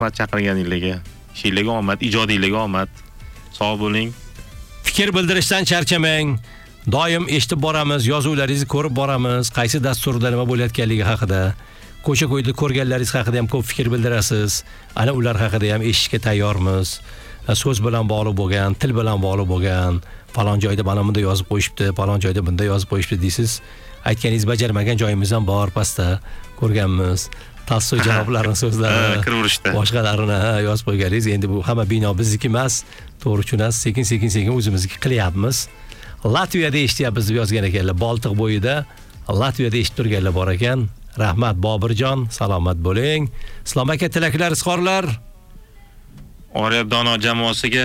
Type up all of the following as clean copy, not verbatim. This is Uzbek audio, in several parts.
Rahmat chaqirganingizga. Ishingizga omad, ijodingizga omad. Sog' bo'ling. Fikr bildirishdan charchamang. Doim eshitib boramiz, yozuvlaringizni ko'rib boramiz, qaysi dasturda nima bo'layotganligi haqida. Ko'cha-ko'yda ko'rganlaringiz haqida ham ko'p fikr bildirasiz. Ana ular haqida ham eshitishga tayyormiz. So'z bilan bog'liq bo'lgan, til bilan bog'liq bo'lgan, falon joyda mana bunda yozib qo'yishibdi, falon joyda bunda yozib qo'yishibdi deysiz. Aytganingiz bajarmagan joyimiz ham bor pastda ko'rganmiz. Tasdiq javoblarning so'zlari, kirib boshqalarini yozib qo'yganingiz. Endi bu hamma bino bizniki emas, to'g'ri tushunasiz. Sekin o'zimizniki qilyapmiz. Latviyada eshityapmiz deb yozgan ekanlar. Boltiq bo'yida Latviyada eshitib turganlar bor ekan. Rahmat Bobirjon, salomat bo'ling. Islom aka tilaklar, izhorlar. Oriyat dono jamoasiga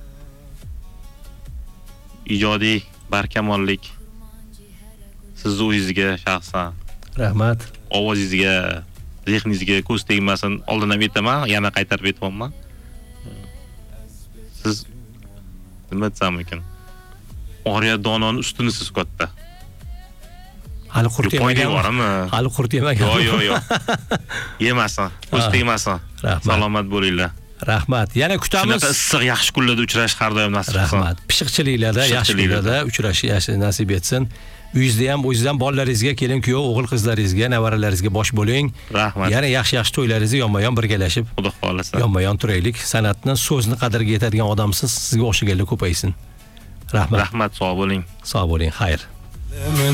ijodiy barkamollik. Siz o'zingizga shaxsan. Rahmat. Ovozingizga, zehningizga ko'z tegmasin. Oldindan aytaman, yana qaytarib aytaman. Siz nima desam ekan? Oriyat dononing ustuni siz katta. Hali qurt yemagan. Hali qurt yemagan. Yo'q. Yemasin, ko'z tegmasin. Salomat bo'linglar. Rahmat. Yana kutamiz. Shunaqa issiq yaxshi kunlarda uchrash har doim nasib qilsin. Rahmat. Pishiqchiliklarda, yaxshi kunlarda uchrashish nasib etsin. Uyingizda ham, o'zingizdan bolalaringizga, kelin-kuyov, o'g'il qizlaringizga, nevaralaringizga bosh bo'ling. Rahmat. Yana yaxshi to'ylaringizni yonma-yon birgalashib, Xudo xolasa. yonma-yon turaylik. San'atni, so'zni qadriga yetadigan odamsiz, sizga o'xshaganlar ko'paysin. Rahmat. Rahmat, sog' bo'ling. Sog' bo'ling. Xayr.